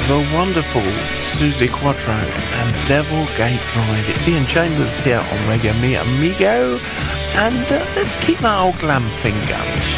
the wonderful Suzi Quatro and Devil Gate Drive. It's Ian Chambers here on Radio Mi Amigo, and let's keep that old glam thing going.